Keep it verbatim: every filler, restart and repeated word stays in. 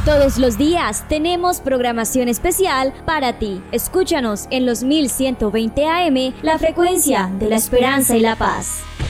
Todos los días tenemos programación especial para ti. Escúchanos en los mil ciento veinte A M, la frecuencia de la esperanza y la paz.